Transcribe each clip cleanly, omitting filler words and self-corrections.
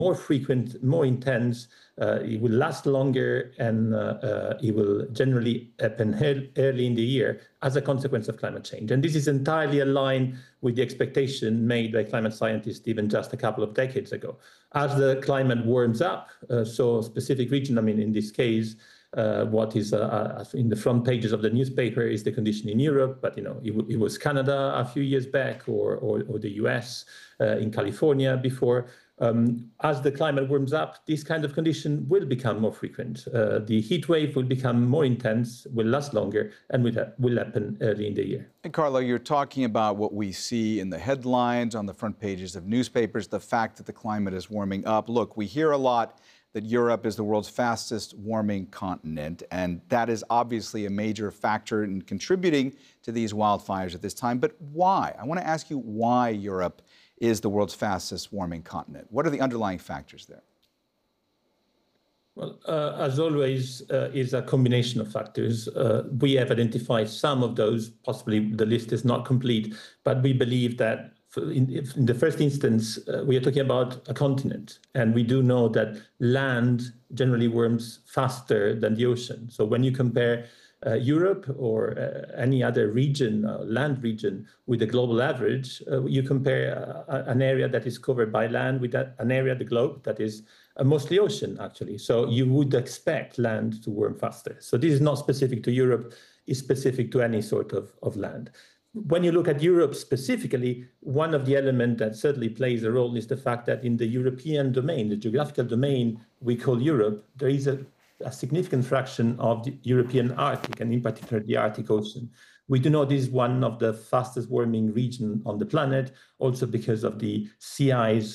more frequent, more intense, it will last longer, and it will generally happen early in the year as a consequence of climate change. And this is entirely aligned with the expectation made by climate scientists even just a couple of decades ago. As the climate warms up, so a specific region, I mean, in this case, what is in the front pages of the newspaper is the condition in Europe, but it was Canada a few years back, or the US, in California before. As the climate warms up, this kind of condition will become more frequent. The heat wave will become more intense, will last longer, and will happen early in the year. And Carlo, you're talking about what we see in the headlines, on the front pages of newspapers, the fact that the climate is warming up. Look, we hear a lot that Europe is the world's fastest warming continent, and that is obviously a major factor in contributing to these wildfires at this time. But why? I want to ask you why Europe is the world's fastest warming continent. What are the underlying factors there? Well, as always, is a combination of factors. We have identified some of those. Possibly the list is not complete, but we believe that in the first instance, we are talking about a continent, and we do know that land generally warms faster than the ocean. So when you compare Europe or any other region, land region, with the global average, you compare an area that is covered by land with an area of the globe that is mostly ocean, actually. So you would expect land to warm faster. So this is not specific to Europe, it's specific to any sort of land. When you look at Europe specifically, one of the elements that certainly plays a role is the fact that in the European domain, the geographical domain we call Europe, there is a significant fraction of the European Arctic, and in particular the Arctic Ocean. We do know this is one of the fastest warming regions on the planet, also because of the sea ice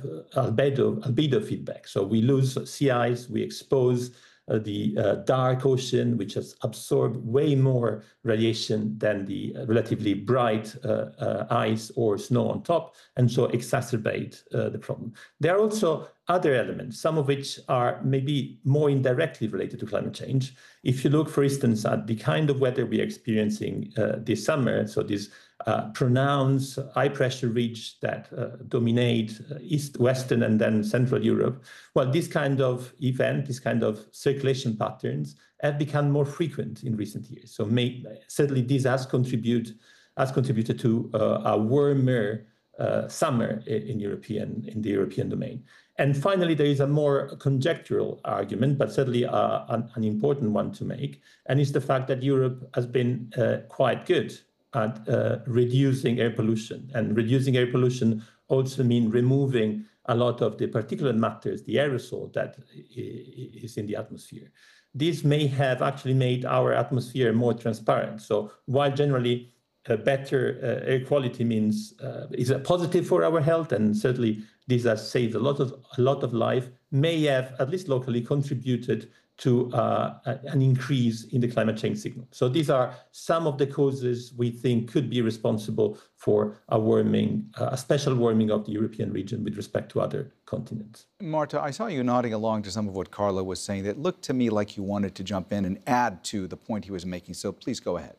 albedo feedback. So we lose sea ice, we expose the dark ocean, which has absorbed way more radiation than the relatively bright ice or snow on top, and so exacerbate the problem. There are also other elements, some of which are maybe more indirectly related to climate change. If you look, for instance, at the kind of weather we are experiencing this summer, so this pronounced high pressure ridge that dominate east, western, and then central Europe, well, this kind of event, this kind of circulation patterns have become more frequent in recent years. So certainly this has contributed to a warmer summer in the European domain. And finally, there is a more conjectural argument, but certainly an important one to make, and it's the fact that Europe has been quite good at reducing air pollution. And reducing air pollution also means removing a lot of the particulate matters, the aerosol that is in the atmosphere. This may have actually made our atmosphere more transparent. So while generally better air quality is a positive for our health, and certainly this has saved a lot of life, may have, at least locally, contributed to an increase in the climate change signal. So these are some of the causes we think could be responsible for a special warming of the European region with respect to other continents. Marta, I saw you nodding along to some of what Carlo was saying. That looked to me like you wanted to jump in and add to the point he was making. So please go ahead.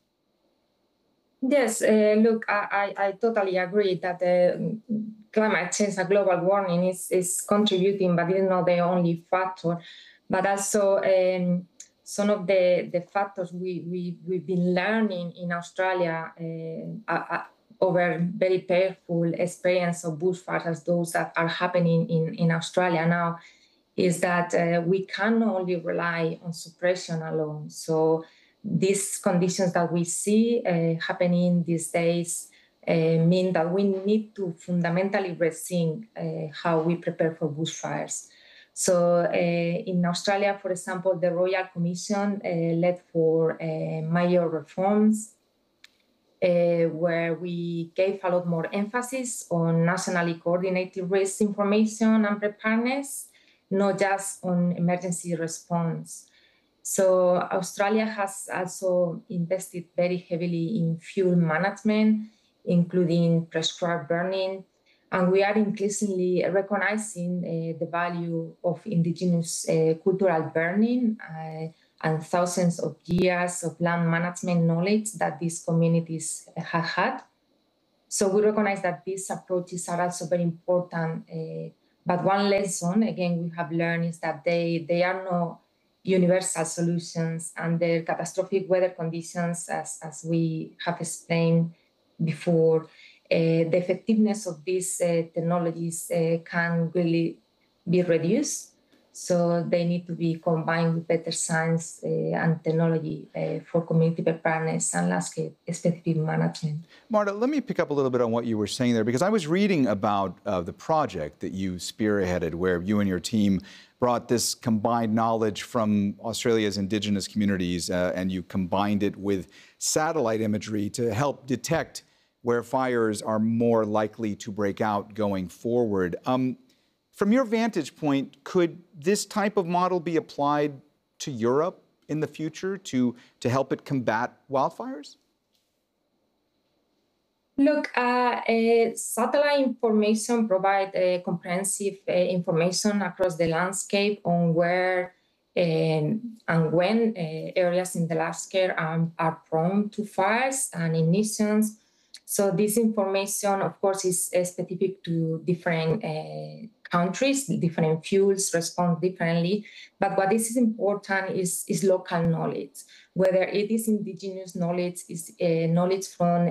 Yes, look, I totally agree that climate change and global warming is contributing, but it's not the only factor. But also some of the factors we've been learning in Australia over very painful experience of bushfires as those that are happening in Australia now is that we can only rely on suppression alone. So these conditions that we see happening these days mean that we need to fundamentally rethink how we prepare for bushfires. So in Australia, for example, the Royal Commission led for major reforms where we gave a lot more emphasis on nationally coordinated risk information and preparedness, not just on emergency response. So Australia has also invested very heavily in fuel management, including prescribed burning. And we are increasingly recognizing the value of indigenous cultural burning and thousands of years of land management knowledge that these communities have had. So we recognize that these approaches are also very important But one lesson, again, we have learned is that they are no universal solutions under catastrophic weather conditions, as we have explained before. The effectiveness of these technologies can really be reduced. So they need to be combined with better science and technology for community preparedness and landscape-specific management. Marta, let me pick up a little bit on what you were saying there, because I was reading about the project that you spearheaded, where you and your team brought this combined knowledge from Australia's Indigenous communities, and you combined it with satellite imagery to help detect where fires are more likely to break out going forward. From your vantage point, could this type of model be applied to Europe in the future to help it combat wildfires? Look, satellite information provides comprehensive information across the landscape on where and when areas in the landscape are prone to fires and ignitions. So this information, of course, is specific to different countries. Different fuels respond differently. But what is important is local knowledge, whether it is indigenous knowledge, is knowledge from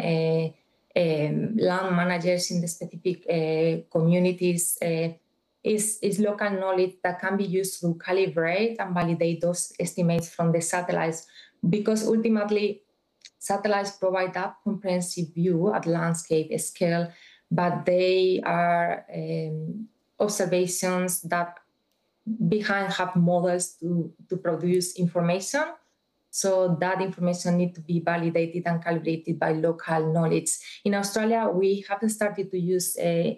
land managers in the specific communities, is local knowledge that can be used to calibrate and validate those estimates from the satellites, because ultimately satellites provide a comprehensive view at landscape scale, but they are observations that behind have models to produce information. So that information needs to be validated and calibrated by local knowledge. In Australia, we have started to use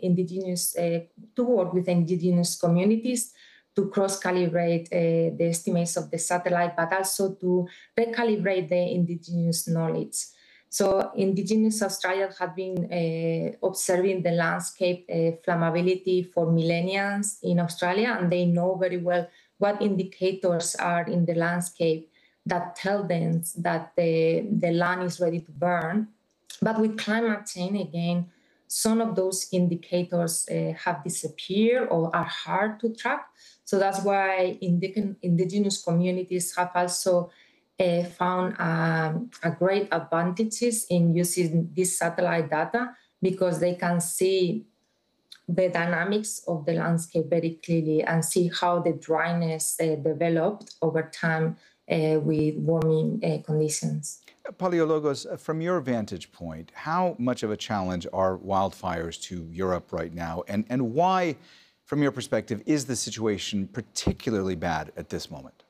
to work with indigenous communities to cross-calibrate the estimates of the satellite, but also to recalibrate the indigenous knowledge. So indigenous Australians have been observing the landscape flammability for millennia in Australia, and they know very well what indicators are in the landscape that tell them that the land is ready to burn. But with climate change, again, some of those indicators have disappeared or are hard to track. So that's why indigenous communities have also found a great advantages in using this satellite data, because they can see the dynamics of the landscape very clearly and see how the dryness developed over time with warming conditions. Paleologos, from your vantage point, how much of a challenge are wildfires to Europe right now? And why, from your perspective, is the situation particularly bad at this moment?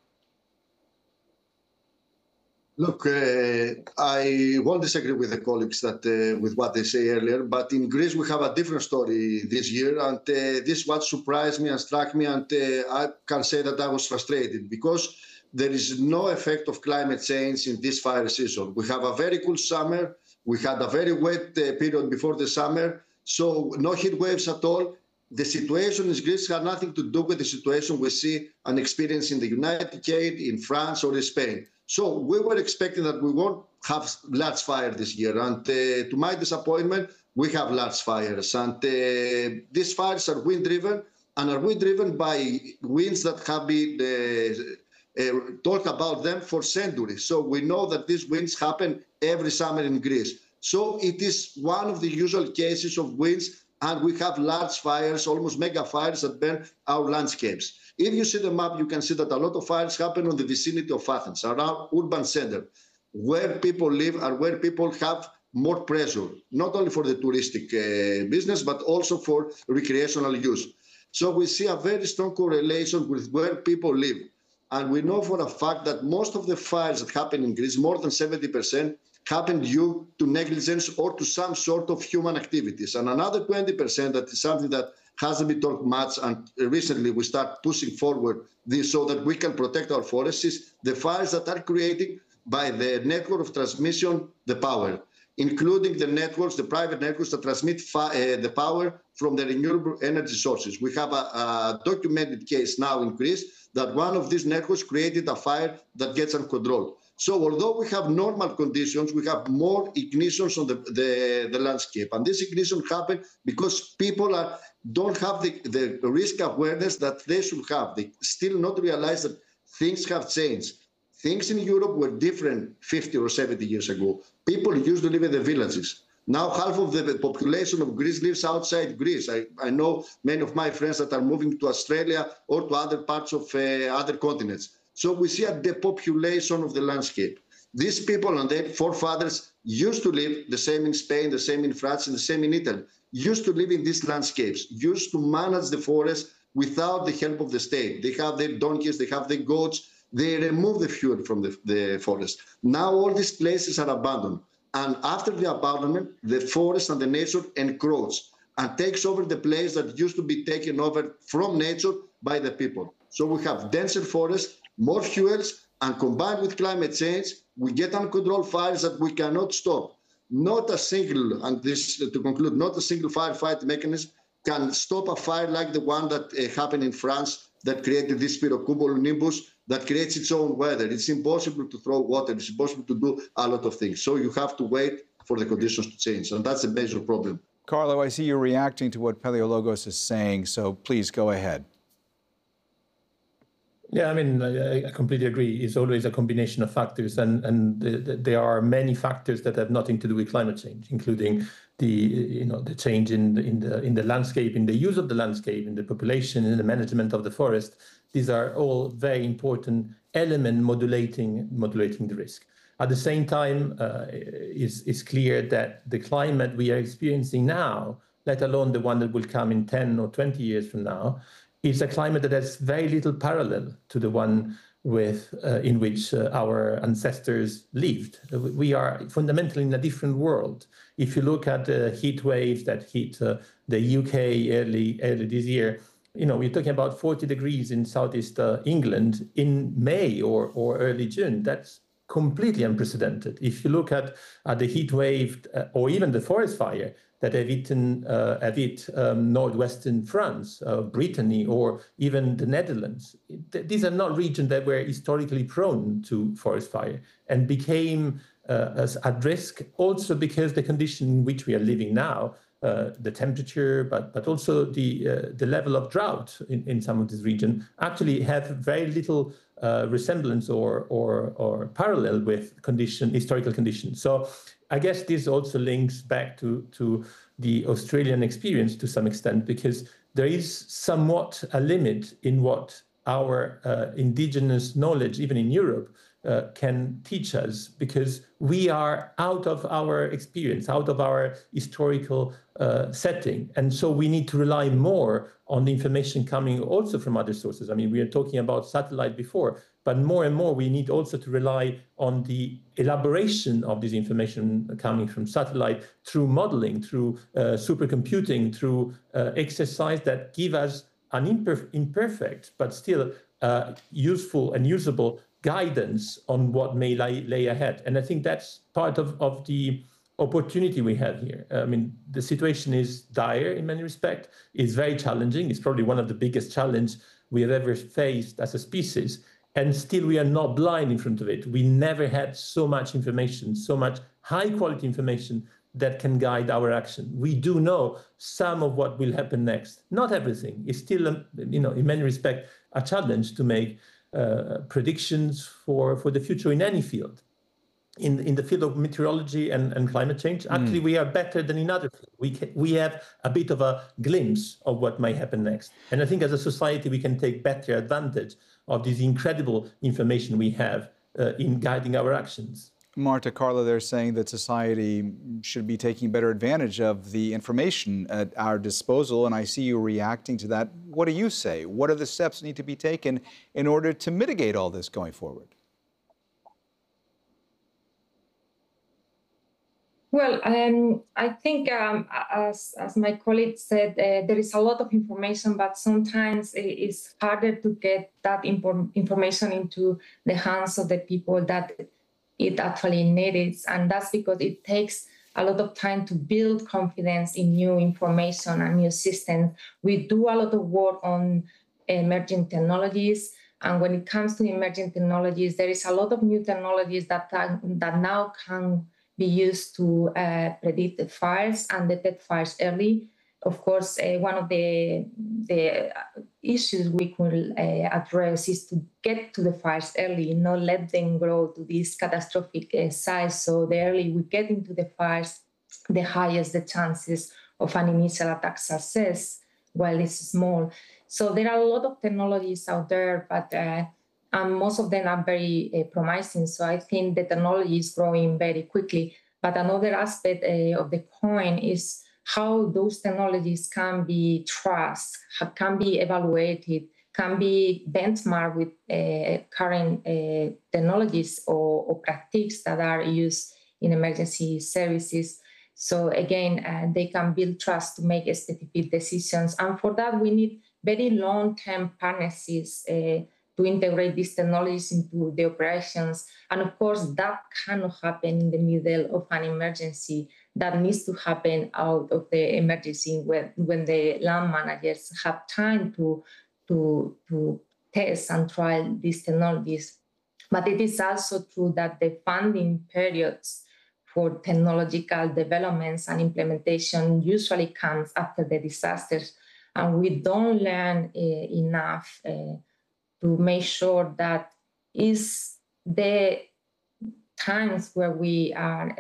Look, I won't disagree with the colleagues with what they say earlier, but in Greece we have a different story this year, and this is what surprised me and struck me, and I can say that I was frustrated, because there is no effect of climate change in this fire season. We have a very cool summer. We had a very wet period before the summer, so no heat waves at all. The situation in Greece had nothing to do with the situation we see and experience in the United Kingdom, in France, or in Spain. So we were expecting that we won't have large fire this year. And to my disappointment, we have large fires. And these fires are wind-driven, and are wind-driven by winds that have been talk about them for centuries. So we know that these winds happen every summer in Greece. So it is one of the usual cases of winds, and we have large fires, almost mega fires that burn our landscapes. If you see the map, you can see that a lot of fires happen on the vicinity of Athens, around urban center, where people live and where people have more pressure, not only for the touristic business, but also for recreational use. So we see a very strong correlation with where people live. And we know for a fact that most of the fires that happen in Greece, more than 70%, happen due to negligence or to some sort of human activities. And another 20%, that is something that hasn't been talked much, and recently we start pushing forward this so that we can protect our forests, is the fires that are created by the network of transmission, the power, including the networks, the private networks that transmit the power from the renewable energy sources. We have a documented case now in Greece that one of these networks created a fire that gets uncontrolled. So although we have normal conditions, we have more ignitions on the landscape. And this ignition happens because people don't have the risk awareness that they should have. They still not realize that things have changed. Things in Europe were different 50 or 70 years ago. People used to live in the villages. Now half of the population of Greece lives outside Greece. I know many of my friends that are moving to Australia or to other parts of other continents. So we see a depopulation of the landscape. These people and their forefathers used to live the same in Spain, the same in France, and the same in Italy, used to live in these landscapes, used to manage the forest without the help of the state. They have their donkeys, they have their goats, they remove the fuel from the forest. Now all these places are abandoned. And after the abandonment, the forest and the nature encroach and takes over the place that used to be taken over from nature by the people. So we have denser forests, more fuels, and combined with climate change, we get uncontrolled fires that we cannot stop. Not a single, and this to conclude, not a single firefight mechanism can stop a fire like the one that happened in France that created this pyrocumulonimbus that creates its own weather. It's impossible to throw water. It's impossible to do a lot of things. So you have to wait for the conditions to change, and that's a major problem. Carlo, I see you're reacting to what Paleologos is saying, so please go ahead. Yeah, I mean, I completely agree. It's always a combination of factors, and there are many factors that have nothing to do with climate change, including the change in the landscape, in the use of the landscape, in the population, in the management of the forest. These are all very important elements modulating the risk. At the same time, it's clear that the climate we are experiencing now, let alone the one that will come in 10 or 20 years from now, is a climate that has very little parallel to the one in which our ancestors lived. We are fundamentally in a different world. If you look at the heat waves that hit the UK early this year, we're talking about 40 degrees in southeast England in May or early June. That's completely unprecedented. If you look at the heat wave or even the forest fire that have hit northwestern France, Brittany, or even the Netherlands. These are not regions that were historically prone to forest fire and became at risk also because the condition in which we are living now, the temperature, but also the level of drought in some of this region actually have very little resemblance or parallel with historical conditions. So I guess this also links back to the Australian experience to some extent, because there is somewhat a limit in what our indigenous knowledge, even in Europe, can teach us, because we are out of our experience, out of our historical setting. And so we need to rely more on the information coming also from other sources. I mean, we are talking about satellite before, but more and more we need also to rely on the elaboration of this information coming from satellite through modeling, through supercomputing, through exercise that give us an imperfect, but still useful and usable guidance on what may lay ahead. And I think that's part of the opportunity we have here. I mean, the situation is dire in many respects. It's very challenging. It's probably one of the biggest challenges we have ever faced as a species. And still we are not blind in front of it. We never had so much information, so much high quality information that can guide our action. We do know some of what will happen next. Not everything. It's still, in many respects, a challenge to make predictions for the future in any field. In the field of meteorology and climate change, actually we are better than in other fields. We have a bit of a glimpse of what might happen next. And I think as a society, we can take better advantage of this incredible information we have in guiding our actions. Marta, Carla, they're saying that society should be taking better advantage of the information at our disposal, and I see you reacting to that. What do you say? What are the steps that need to be taken in order to mitigate all this going forward? Well, I think, as my colleague said, there is a lot of information, but sometimes it's harder to get that information into the hands of the people that it actually needs. And that's because it takes a lot of time to build confidence in new information and new systems. We do a lot of work on emerging technologies, And when it comes to emerging technologies, there is a lot of new technologies that now can be used to predict the fires and detect fires early. Of course, one of the issues we could address is to get to the fires early, not let them grow to this catastrophic size. So the early we get into the fires, the highest the chances of an initial attack success, while it's small. So there are a lot of technologies out there, but and most of them are very promising. So I think the technology is growing very quickly. But another aspect of the coin is how those technologies can be trusted, can be evaluated, can be benchmarked with current technologies or practices that are used in emergency services. So again, they can build trust to make specific decisions. And for that, we need very long-term partnerships to integrate these technologies into the operations. And of course, that cannot happen in the middle of an emergency. That needs to happen out of the emergency when the land managers have time to test and trial these technologies. But it is also true that the funding periods for technological developments and implementation usually comes after the disasters. And we don't learn enough to make sure that is the times where we are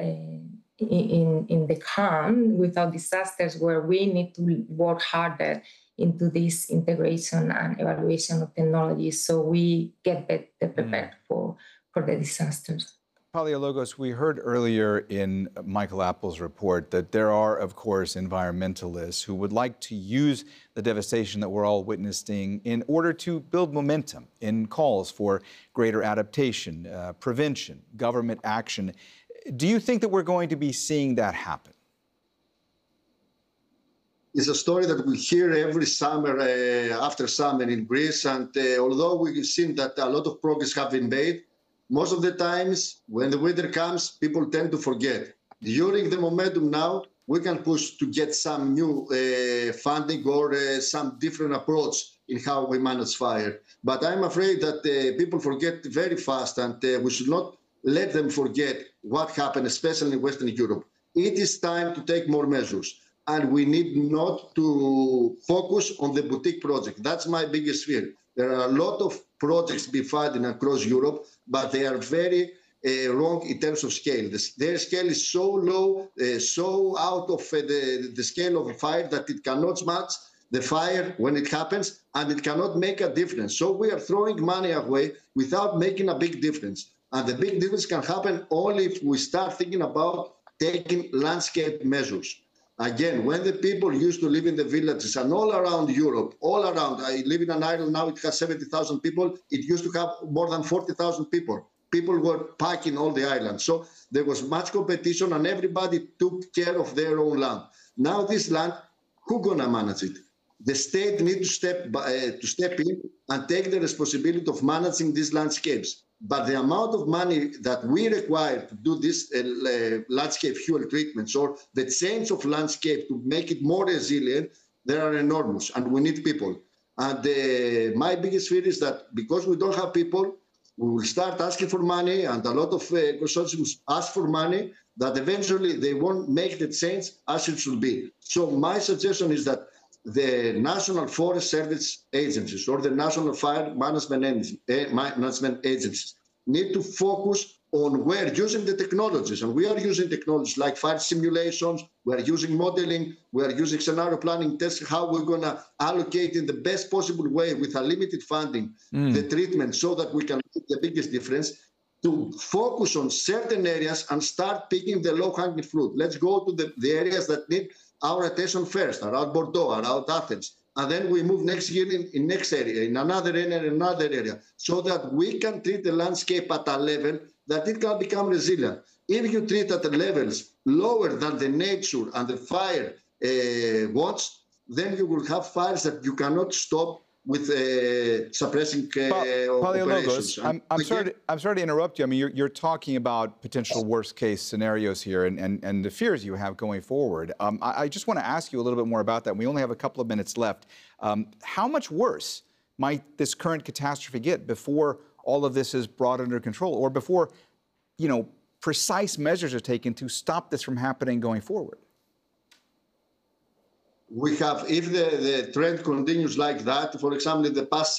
in the calm without disasters, where we need to work harder into this integration and evaluation of technologies so we get better prepared for the disasters. Palaiologos, we heard earlier in Michael Apple's report that there are, of course, environmentalists who would like to use the devastation that we're all witnessing in order to build momentum in calls for greater adaptation, prevention, government action. Do you think that we're going to be seeing that happen? It's a story that we hear every summer, after summer in Greece. And although we've seen that a lot of progress have been made, most of the times when the winter comes, people tend to forget. During the momentum now, we can push to get some new funding or some different approach in how we manage fire. But I'm afraid that people forget very fast, and we should not let them forget what happened, especially in Western Europe. It is time to take more measures, and we need not to focus on the boutique project. That's my biggest fear. There are a lot of projects being funded across Europe, but they are very wrong in terms of scale. Their scale is so low, so out of the scale of a fire that it cannot match the fire when it happens, and it cannot make a difference. So we are throwing money away without making a big difference. And the big difference can happen only if we start thinking about taking landscape measures. Again, when the people used to live in the villages and all around Europe, all around, I live in an island now, it has 70,000 people. It used to have more than 40,000 people. People were packing all the islands. So there was much competition and everybody took care of their own land. Now this land, who's gonna manage it? The state needs to step in and take the responsibility of managing these landscapes. But the amount of money that we require to do this landscape fuel treatments or the change of landscape to make it more resilient, they are enormous, and we need people. And my biggest fear is that because we don't have people, we will start asking for money, and a lot of consortiums ask for money, that eventually they won't make the change as it should be. So my suggestion is that the National Forest Service agencies or the National Fire Management agencies need to focus on where using the technologies. And we are using technologies like fire simulations, we are using modeling, we are using scenario planning, tests how we're going to allocate in the best possible way with a limited funding the treatment so that we can make the biggest difference, to focus on certain areas and start picking the low-hanging fruit. Let's go to the areas that need our attention first, around Bordeaux, around Athens. And then we move next year in next area, in another area, so that we can treat the landscape at a level that it can become resilient. If you treat at the levels lower than the nature and the fire wants, then you will have fires that you cannot stop with suppressing operations. I'm sorry to interrupt you. I mean, you're talking about potential worst-case scenarios here and the fears you have going forward. I just want to ask you a little bit more about that. We only have a couple of minutes left. How much worse might this current catastrophe get before all of this is brought under control, or before, precise measures are taken to stop this from happening going forward? We have, if the trend continues like that, for example, in the past